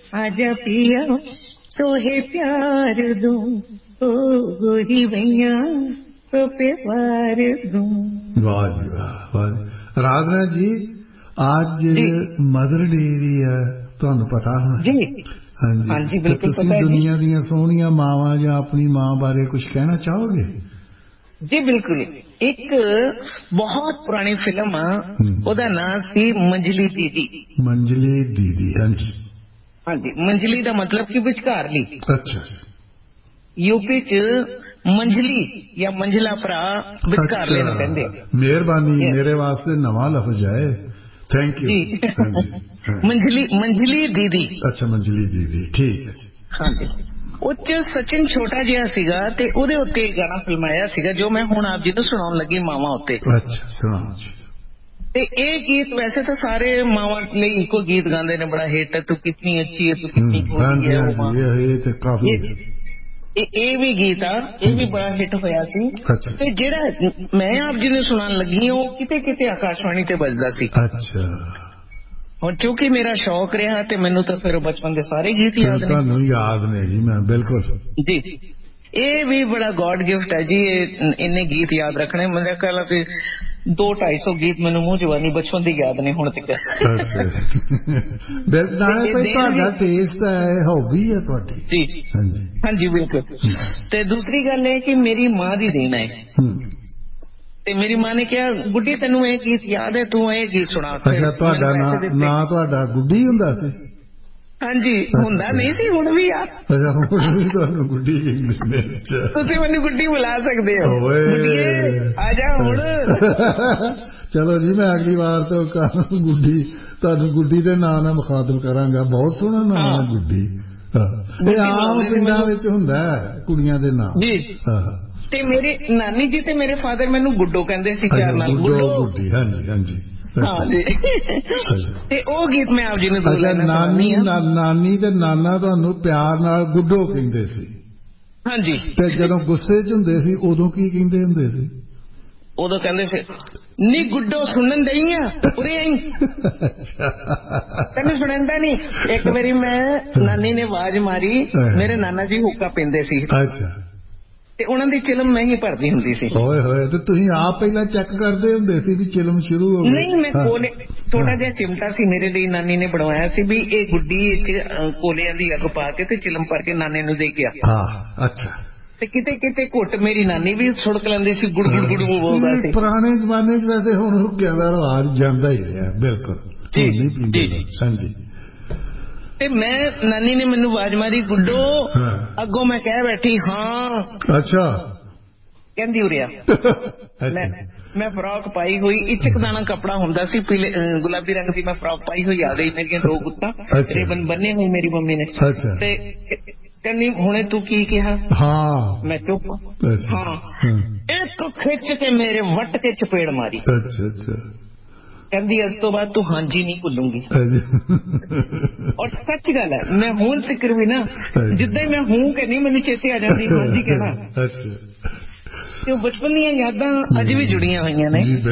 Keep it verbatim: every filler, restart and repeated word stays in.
आजा पिया तोहे प्यार दूं, ओ गोरी भैया तो प्यार दूं। वाह जी वाह वाह। राधना जी आज मदर डे भी है, ਤੁਹਾਨੂੰ पता है जी? हाँ जी, हाँ जी बिल्कुल पता है। दुनिया ਦੀਆਂ ਸੋਹਣੀਆਂ ਮਾਵਾਂ ਜਾਂ ਆਪਣੀ ਮਾਂ ਬਾਰੇ ਕੁਝ ਕਹਿਣਾ ਚਾਹੋਗੇ? जी बिल्कुल। एक बहुत पुरानी फिल्म ਉਹਦਾ नाम ਸੀ मंजली दीदी। मंजली दीदी हाँ जी हाँ जी। मंजली ਦਾ मतलब कि ਵਿਚਕਾਰਲੀ। अच्छा। यूपी च मंजली या मंजला भरा ਵਿਚਕਾਰਲੇ ਨੂੰ ਕਹਿੰਦੇ ਆ। ਮਿਹਰਬਾਨੀ, ਮੇਰੇ ਵਾਸਤੇ ਨਵਾਂ ਲਫ਼ਜ਼ ਹੈ। Thank you. हाँ जी हाँ। मंजली मंजली दीदी। अच्छा मंजली दीदी ठीक है जी। हाँ जी। ਉਹ 'ਚ ਸਚਿਨ ਛੋਟਾ ਜਿਹਾ ਸੀਗਾ ਤੇ ਉਹਦੇ ਉੱਤੇ ਗਾਣਾ ਫਿਲਮਾਇਆ ਸੀਗਾ ਜੋ ਮੈਂ ਹੁਣ ਆਪ ਜੀ ਨੂੰ ਸੁਣਾਉਣ ਲੱਗੀ ਮਾਵਾਂ ਉੱਤੇ। ਅੱਛਾ ਸੁਣਾਓ ਜੀ। ਤੇ ਇਹ ਗੀਤ ਵੈਸੇ ਤਾਂ ਸਾਰੇ ਮਾਵਾਂ ਲਈ ਇੱਕੋ ਗੀਤ ਗਾਉਂਦੇ ਨੇ, ਬੜਾ ਹਿੱਟ ਹੈ, ਤੂੰ ਕਿਤਨੀ ਅੱਛੀ ਹੈ, ਤੂੰ ਕਿਤਨੀ ਖੋਟੀ ਹੈ। ਉਹ ਇਹ ਤੇ ਕਾਫੀ ਇਹ ਵੀ ਗੀਤ ਆ, ਇਹ ਵੀ ਬੜਾ ਹਿੱਟ ਹੋਇਆ ਸੀ। ਤੇ ਜਿਹੜਾ ਮੈਂ ਆਪ ਜੀ ਨੂੰ ਸੁਣਾਉਣ ਲੱਗੀ ਉਹ ਕਿਤੇ ਕਿਤੇ ਆਕਾਸ਼ਵਾਣੀ ਤੇ ਵੱਜਦਾ ਸੀ। ਅੱਛਾ। ਹੁਣ ਕਿਉਂਕਿ ਮੇਰਾ ਸ਼ੌਕ ਰਿਹਾ ਤੇ ਮੈਨੂੰ ਤਾਂ ਫਿਰ ਬਚਪਨ ਦੇ ਸਾਰੇ ਗੀਤ ਯਾਦ ਨੇ। ਤੁਹਾਨੂੰ ਯਾਦ ਨੇ ਜੀ? ਮੈਂ ਬਿਲਕੁਲ ਜੀ। ਇਹ ਵੀ ਬੜਾ ਗॉड ਗਿਫਟ ਹੈ ਜੀ, ਇੰਨੇ ਗੀਤ ਯਾਦ ਰੱਖਣੇ। ਮੇਰਾ ਖਿਆਲ ਕਿ ਦੋ ਢਾਈ ਸੌ ਗੀਤ ਮੈਨੂੰ ਮੂੰਹ ਜਵਾਨੀ ਬਚਪਨ ਦੀ ਯਾਦ ਨੇ ਹੁਣ ਤੱਕ। ਤੁਹਾਡਾ ਟੇਸਟ ਹੈ, ਹੌਬੀ ਹੈ ਤੁਹਾਡੀ। ਜੀ ਹਾਂਜੀ ਹਾਂਜੀ ਬਿਲਕੁਲ। ਤੇ ਦੂਸਰੀ ਗੱਲ ਇਹ ਕਿ ਮੇਰੀ ਮਾਂ ਦੀ ਦੇਣ ਹੈ। ਤੇ ਮੇਰੀ ਮਾਂ ਨੇ ਕਿਹਾ ਗੁੱਡੀ ਤੈਨੂੰ ਇਹ ਗੀਤ ਯਾਦ ਹੈ, ਤੂੰ ਇਹ ਗੀਤ ਸੁਣਾ। ਅੱਛਾ ਤੁਹਾਡਾ ਨਾਂ ਤੁਹਾਡਾ ਗੁੱਡੀ ਹੁੰਦਾ ਸੀ? ਹਾਂਜੀ ਹੁੰਦਾ ਨਹੀਂ ਸੀ, ਹੁਣ ਵੀ ਆ। ਅੱਛਾ ਹੁਣ ਵੀ ਤੁਹਾਨੂੰ ਗੁੱਡੀ ਕਹਿੰਦੇ? ਤੁਸੀਂ ਮੈਨੂੰ ਗੁੱਡੀ ਬੁਲਾ ਸਕਦੇ ਹੋ। ਗੁੱਡੀਏ ਆ ਜਾ ਹੁਣ। ਚਲੋ ਜੀ ਮੈਂ ਅਗਲੀ ਵਾਰ ਤੋਂ ਗੁੱਡੀ ਤੁਹਾਨੂੰ ਗੁੱਡੀ ਦੇ ਨਾਂ ਨਾਲ ਮੁਖਾਤਬ ਕਰਾਂਗਾ। ਬਹੁਤ ਸੋਹਣਾ ਨਾਮ ਹੈ ਗੁੱਡੀ। ਇਹ ਆਮ ਪਿੰਡਾਂ ਵਿੱਚ ਹੁੰਦਾ ਕੁੜੀਆਂ ਦੇ ਨਾਂ ਜੀ। ਤੇ ਮੇਰੇ ਨਾਨੀ ਜੀ ਤੇ ਮੇਰੇ ਫਾਦਰ ਮੈਨੂੰ ਗੁੱਡੋ ਕਹਿੰਦੇ ਸੀ ਪਿਆਰ ਨਾਲ। ਗੁੱਡੋ ਗੁੱਡੀ। ਹਾਂਜੀ ਹਾਂਜੀ ਤੇ ਉਹ ਗੀਤ ਮੈਂ ਆਪ ਜੀ ਨੂੰ ਨਾਨੀ ਨਾਨੀ ਤੇ ਨਾਨਾ ਤੁਹਾਨੂੰ ਪਿਆਰ ਨਾਲ ਗੁੱਡੋ ਕਹਿੰਦੇ ਸੀ? ਹਾਂਜੀ। ਤੇ ਜਦੋਂ ਗੁੱਸੇ ਚ ਹੁੰਦੇ ਸੀ ਉਦੋਂ ਕੀ ਕਹਿੰਦੇ ਹੁੰਦੇ ਸੀ? ਉਦੋਂ ਕਹਿੰਦੇ ਸੀ ਨੀ ਗੁੱਡੋ ਸੁਣਨ ਦਈ ਆ ਉਰੇ ਆਈ, ਤੈਨੂੰ ਸੁਣਦਾ ਨੀ। ਇੱਕ ਵਾਰੀ ਮੈਂ ਨਾਨੀ ਨੇ ਆਵਾਜ਼ ਮਾਰੀ, ਮੇਰੇ ਨਾਨਾ ਜੀ ਹੁੱਕਾ ਪੀਂਦੇ ਸੀ ਤੇ ਉਹਨਾਂ ਦੀ ਚਿਲਮ ਮੈਂ ਹੀ ਭਰਦੀ ਹੁੰਦੀ ਸੀ। ਹੋਏ ਹੋਏ। ਤੇ ਤੁਸੀਂ ਆਪ ਪਹਿਲਾਂ ਚੈੱਕ ਕਰਦੇ ਹੁੰਦੇ ਸੀ ਵੀ ਚਿਲਮ ਸ਼ੁਰੂ ਹੋ ਗਈ? ਨਹੀਂ, ਮੈਂ ਕੋਲੇ ਥੋੜਾ ਜਿਹਾ ਚਿਮਟਾ ਸੀ ਮੇਰੇ ਲਈ ਨਾਨੀ ਨੇ ਬਣਵਾਇਆ ਸੀ ਵੀ ਇਹ ਗੁੱਡੀ ਚ ਕੋਲਿਆਂ ਦੀ ਅੱਗ ਪਾ ਕੇ ਤੇ ਚਿਲਮ ਭਰ ਕੇ ਨਾਨੇ ਨੂੰ ਦੇ ਗਿਆ। ਹਾਂ ਅੱਛਾ। ਤੇ ਕਿਤੇ ਕਿਤੇ ਘੁੱਟ ਮੇਰੀ ਨਾਨੀ ਵੀ ਸੁੜਕ ਲੈਂਦੀ ਸੀ, ਗੁੜ ਗੁੜ ਗੁੜ ਬੋਲਦਾ ਸੀ। ਪੁਰਾਣੇ ਜ਼ਮਾਨੇ ਚ ਵੈਸੇ ਹੁਣ ਹੁੱਕਿਆਂ ਦਾ ਰਿਵਾਜ ਜਾਂਦਾ ਹੀ ਰਿਹਾ। ਬਿਲਕੁਲ ਜੀ। ਹਾਂਜੀ। ਤੇ ਮੈਂ ਨਾਨੀ ਨੇ ਮੈਨੂੰ ਆਵਾਜ਼ ਮਾਰੀ ਗੁੱਡੋ, ਅੱਗੋਂ ਮੈਂ ਕਹਿ ਬੈਠੀ ਹਾਂ। ਅੱਛਾ। ਕਹਿੰਦੀ ਉਰਿਆ। ਮੈਂ ਫਰਾਕ ਪਾਈ ਹੋਈ, ਇਚਕ ਦਾਣਾ ਕੱਪੜਾ ਹੁੰਦਾ ਸੀ ਪੀਲੇ ਗੁਲਾਬੀ ਰੰਗ ਦੀ, ਮੈਂ ਫਰਾਕ ਪਾਈ ਹੋਈ ਆ ਗਈ। ਮੇਰੀਆਂ ਦੋ ਗੁੱਤਾਂ ਰੇਬਨ ਬੰਨੇ ਹੋਏ ਮੇਰੀ ਮੰਮੀ ਨੇ। ਤੇ ਕਹਿੰਦੀ ਹੁਣੇ ਤੂੰ ਕੀ ਕਿਹਾ? ਹਾਂ। ਮੈਂ ਚੁੱਪ। ਹਾਂ। ਇੱਕ ਖਿੱਚ ਕੇ ਮੇਰੇ ਵੱਟ ਕੇ ਚਪੇੜ ਮਾਰੀ। ਅੱਛਾ ਅੱਛਾ। ਕਹਿੰਦੀ ਇਸ ਤੋਂ ਬਾਅਦ ਤੂੰ ਹਾਂਜੀ ਨਹੀਂ ਭੁੱਲੂੰਗੀ। ਔਰ ਸੱਚ ਗੱਲ ਹੈ, ਮੈਂ ਹੁਣ ਤੱਕ ਵੀ ਨਾ ਜਿੱਦਾਂ ਮੈਂ ਹੂੰ ਕਹਿੰਦੀ ਮੈਨੂੰ ਚੇਤੇ ਆ ਜਾਂਦੀ ਹਾਂਜੀ ਕਹਿਣਾ। ਅੱਛਾ। ਤੇ ਉਹ ਬਚਪਨ ਦੀਆਂ ਯਾਦਾਂ ਅੱਜ ਵੀ ਜੁੜੀਆਂ ਹੋਈਆਂ ਨੇ।